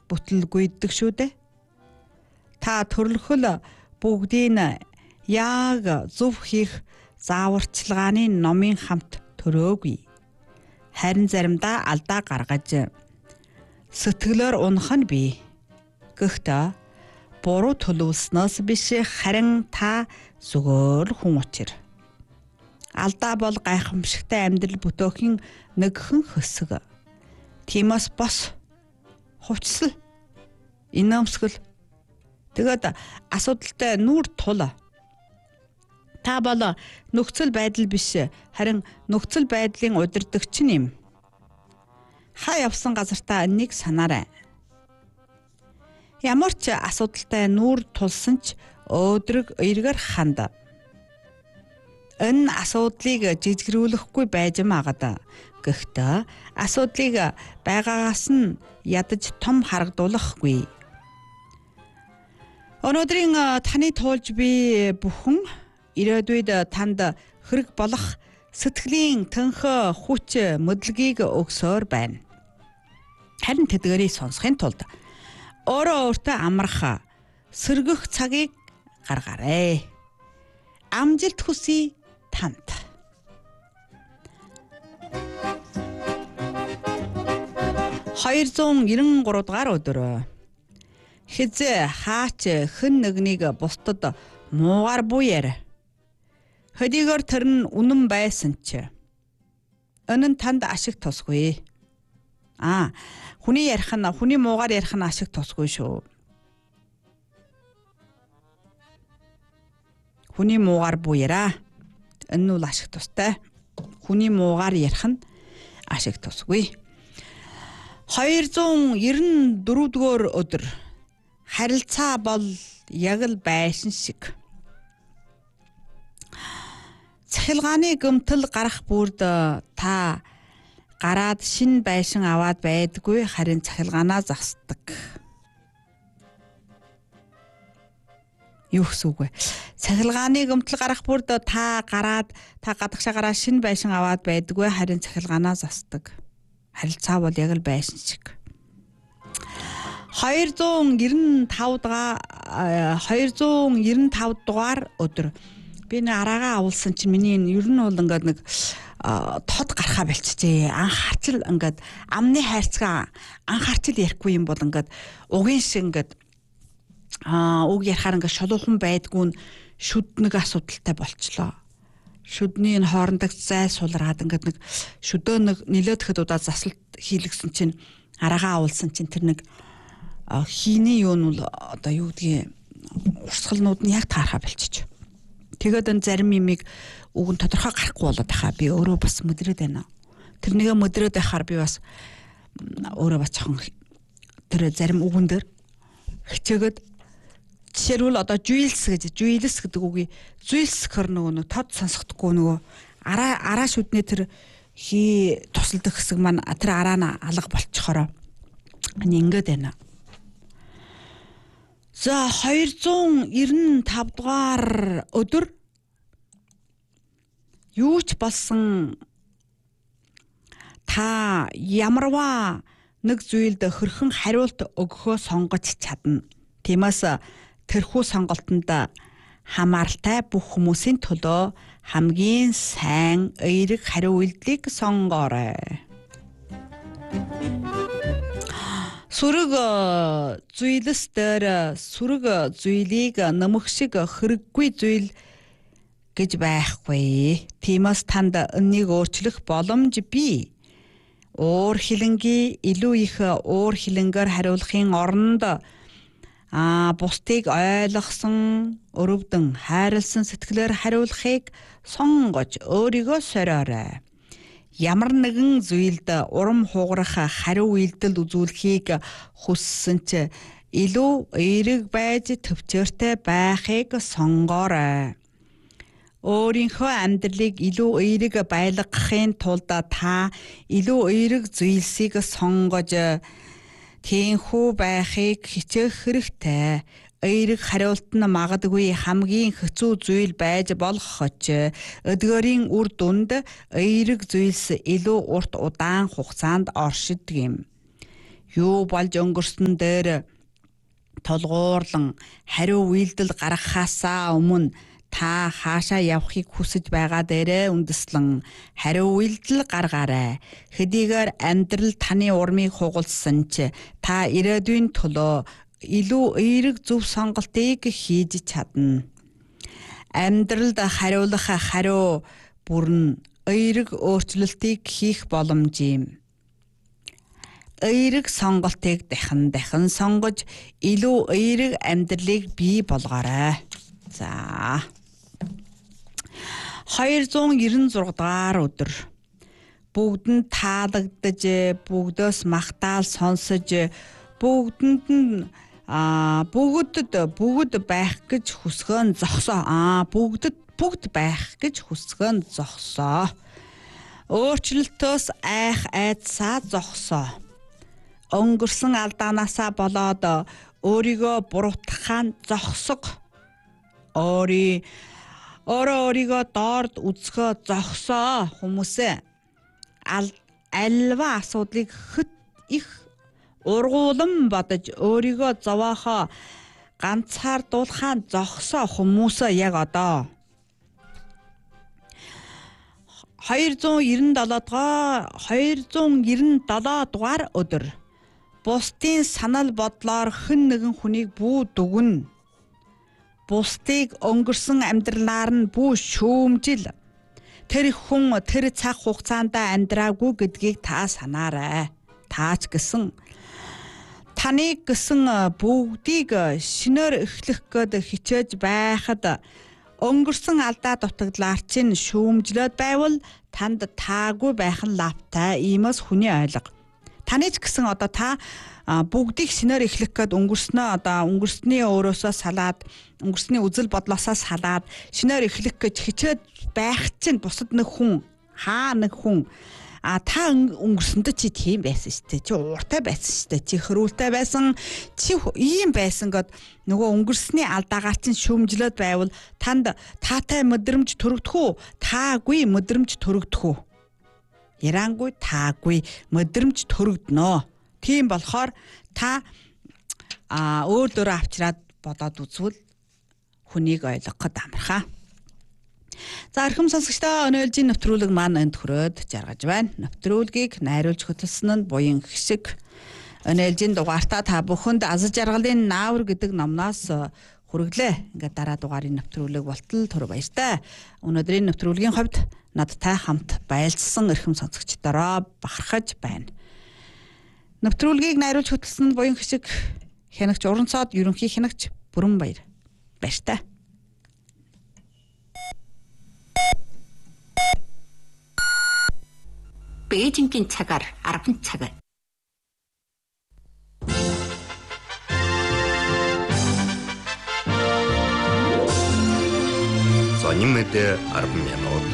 бүтэлгүйддэг шүү дээ. Та төрлөхөл бүгдийг яг зөв хийх зааварчилгааны номын хамт төрөөгүй. Харин заримдаа алдаа гаргаж сэтгэлээр унах нь бий. Гэхдээ буруу төлөвлснөөс биш, харин та зүгээр хүн учир. Алдаа бол гайхамшигтай амьдрал бүтээхийн нэгэн хэсэг. Тиймээс бос хувцсал, инээмсгэл, тэгээд асуудалтай нүүр тул. Та бол нөхцөл байдал биш, харин нөхцөл байдлын удирдагч юм. Хаа явсан газартаа нэг санаарай. Ямар ч асуудалтай нүүр тулсан ч өөдрөг эргээр ханд. Энэ асуудлыг жижигрүүлэхгүй байж магад. Гэхдээ асуудлыг байгаагаас нь ядаж том харагдуулахгүй. Өнөөдрийн таны туулж би бүхэн ирээдүйд танд хэрэг болох сэтгэлийн төнхөө хүч мэдлэгийг өгсөөр байна. Харин тэдгээрийг сонсохын тулд өөрөө өөртөө амрах, сэргэх цагийг гаргаарай. Амжилт хүсье танд. $293 дугаар өдөр. Хизээ хаач хэн нэгнийг бусдад муугар буяар. Хөдийгөр тэр нь үнэн байсан ч энэ нь танд ашиг тусгүй. Хүний муугаар ярих нь ашиг тусгүй шүү. Хүний муугаар буяараа. Энэ нь бол ашиг тустай. Хүний муугаар ярих нь ашиг тусгүй. 294 дугаар өдөр. Харилцаа бол яг л байшин шиг. Цахилгааны гомтол гарах бүрд та гараад шинэ байшин аваад байдгүй, харин цахилгаанаа засдаг. Юу гэсэн үг вэ? Цахилгааны гомтол гарах бүрд та гадагшаа гараад шинэ байшин аваад байдгүй, харин цахилгаанаа засдаг. Харилцаа бол яг л байшин шиг. 295 дугаар өдөр. Би нэг араагаа авуулсан чинь миний ер нь бол ингээд нэг тод гарахаа болчихжээ. Анхаарчл ингээд амны хайрцаг анхаарчл ярихгүй юм бол ингээд угийн шиг ингээд уг ярихаар ингээд шулуухан байдгүй нь шүд нэг асуудалтай болчлоо. Шүдний энэ хоорондох зай сулраад ингээд нэг шүдөө нэг нилээд хэд удаа засалт хийлгсэн чинь араагаа авуулсан чинь тэр нэг хийний юу нь бол одоо юу гэдгийг урсгалнууд нь яг таархаа болчих. Тэгээд энэ зарим юмыг үгэн тодорхой гарахгүй болоод байхаа би өөрөө бас мэдрээд байна. Тэрнийгээ мэдрээд байхаар би бас өөрөө бас жоохон тэр зарим үгэн дээр хичээгээд жишээлбэл одоо жуйлс гэдэг үгийг зүйсгэр нөгөө тод сонсохдохгүй нөгөө араа шүдний тэр хий тусалдаг хэсэг маань тэр араа нь алга болчихороо ингээд байна. За 295 дугаар өдөр юу ч болсон та ямарваа нэг зүйлд хөрхөн хариулт өгөхөө сонгож чадна. Тиймээс тэрхүү сонголтонд хамааралтай бүх хүмүүсийн төлөө хамгийн сайн эерэг хариу үйлдэлийг сонгоорой. Сүрэг зүйлс дээр сүрэг зүйлийг нэмэх шиг хэрэггүй зүйл гэж байхгүй. Тиймээс танд энийг өөрчлөх боломж бий. Өөр хилэнгийн илүү их өөр хилэнгээр хариулахын оронд бусдыг ойлгосон, өрөвдөн хайрлсан сэтгэлээр хариулахыг сонгож өөрийгөө сориорой. Ямар нэгэн зүйлд урам хугарах хариу үйлдэл үзүүлэхийг хүссэн ч илүү эерэг байж төвчээртэй байхыг сонгоорой. Өөрийнхөө амьдралыг илүү эерэг байлгахын тулд та илүү эерэг зүйлсийг сонгож тийхүү байхыг хичээх хэрэгтэй. Эерэг хариулт нь магадгүй хамгийн хэцүү зүйл байж болох ч эдгээрийн үр дүнд эерэг зүйлс илүү урт удаан хугацаанд оршдог юм. юу болж өнгөрсөн дээр тулгуурлан хариу үйлдэл гаргахаасаа өмнө та хаашаа явахыг хүсэж байгаа дээрээ үндэслэн хариу үйлдэл гаргаарай. Хэдийгээр амьдрал таны урмыг хугалсан ч та ирээдүйн төлөө илүү эерэг зөв сонголтыг хийж чадна. Амьдралд хариулах хариу бүрэн эерэг өөрчлөлтийг хийх боломж юм. Эерэг сонголтыг дахин сонгож илүү эерэг амьдралыг бий болгоорой. За 296 дахь өдөр бүгдэнд таалагдж, бүгдөөс магтаал сонсож, бүгд байх гэж хүсгэн зогсоо. Бүгд байх гэж хүсгэн зогсоо. Өөрчлөлтөөс айдсаа зогсоо. Өнгөрсөн алдаанаасаа болоод өөрийгөө буруутгахаа зогсог. Өөрийгөө доорд үзэхөө зогсоо. Хүмүүсээ альва асуудлыг их ургуулan бодож өөрийгөө зовоохоо ганцаардуулахаа зогсоо. Хүмүүсээ яг одоо 297 дугаар өдөр бусдын санал бодлоор хэн нэгэн хүнийг бүү дүгнэ. Бусдыг өнгөрсөн амьдралаар нь бүү шүүмжил. Тэр хүн тэр цаг хугацаанд амьдраагүй гэдгийг та санаарай. Таач гэсэн таныг гэсэн бүгдийг шинээр эхлэх гээд хичээж байхад өнгөрсөн алдаа дутагдлаар чинь шүүмжлээд байвал танд таагүй байх нь лавтай. Иймээс хүний ойлго. Таны ч гэсэн одоо та бүгдийг шинээр эхлэх гээд өнгөрсний өөрөөсөө салаад, өнгөрсний үзэл бодлоосоо салаад шинээр эхлэх гэж хичээд байх чинь бусад нэг хүн та өнгөрсөндөө чи тийм байсан шүү дээ. Чи ууртай байсан шүү дээ. Чи хөрүүлтэй байсан. Чи ийм байсан гэд нөгөө өнгөрсний алдаагаар чинь шүүмжлээд байвал танд таатай мэдрэмж төрөгдөх үү? Таагүй мэдрэмж төрөгдөх үү? Ярангүй таагүй мэдрэмж төрөгднө. Тийм болохоор та өөр дөөрөө авчираад бодоод үзвэл хүнийг ойлгох гээд амархаа. За архим сонсогчдоо өнөөлжийн нэвтрүүлэг маань энд хүрээд жаргаж байна. Нэвтрүүлгийг найруулж хөтлсөн нь Буян Хишиг. Өнөөлжийн дугаартаа та бүхэнд аз жаргалын наавар гэдэг номноос хүргэлээ. Ингээд дараа дугаарын нэвтрүүлэг болтол түр баяртай. Өнөөдрийн нэвтрүүлгийн хувьд надтай хамт байлцсан архим сонсогчдороо бахархаж байна. Нэвтрүүлгийг найруулж хөтлсөн нь Буян Хишиг, хянагч уран цоод ерөнхий хянагч Бүрэнбаяр. Баяртай. Бээжингийн цагаар 10 цаг. Сонин мэд 10 минут.